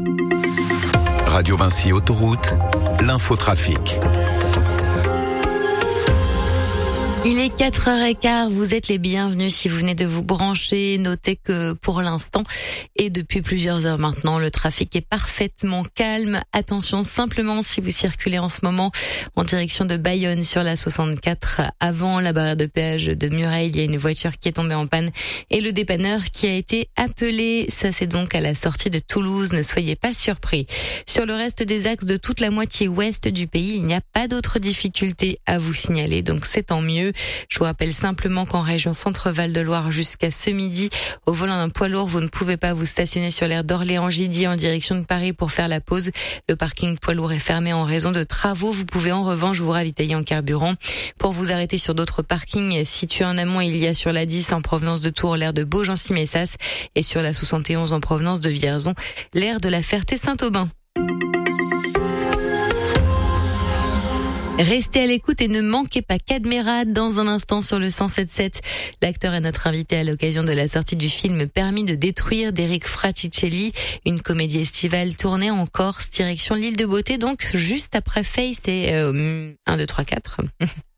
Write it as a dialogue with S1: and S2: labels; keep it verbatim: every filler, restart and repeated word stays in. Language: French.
S1: Radio Vinci Autoroute, l'infotrafic.
S2: Il est quatre heures quinze, vous êtes les bienvenus si vous venez de vous brancher. Notez que pour l'instant et depuis plusieurs heures maintenant, le trafic est parfaitement calme. Attention simplement si vous circulez en ce moment en direction de Bayonne sur la soixante-quatre. Avant la barrière de péage de Mureil, il y a une voiture qui est tombée en panne et le dépanneur qui a été appelé. Ça c'est donc à la sortie de Toulouse, ne soyez pas surpris. Sur le reste des axes de toute la moitié ouest du pays, il n'y a pas d'autres difficultés à vous signaler, donc c'est tant mieux. Je vous rappelle simplement qu'en région Centre-Val de Loire jusqu'à ce midi, au volant d'un poids lourd, vous ne pouvez pas vous stationner sur l'aire d'Orléans-Gidy en direction de Paris pour faire la pause. Le parking poids lourd est fermé en raison de travaux. Vous pouvez en revanche vous ravitailler en carburant. Pour vous arrêter sur d'autres parkings situés en amont, il y a sur la dix en provenance de Tours l'aire de Beaugency-Messas et sur la soixante et onze en provenance de Vierzon l'aire de la Ferté-Saint-Aubin. Restez à l'écoute et ne manquez pas Cadmerade dans un instant sur le cent sept sept. L'acteur est notre invité à l'occasion de la sortie du film Permis de détruire d'Eric Fraticelli, une comédie estivale tournée en Corse, direction l'île de Beauté, donc juste après Face et euh, un, deux, trois, quatre.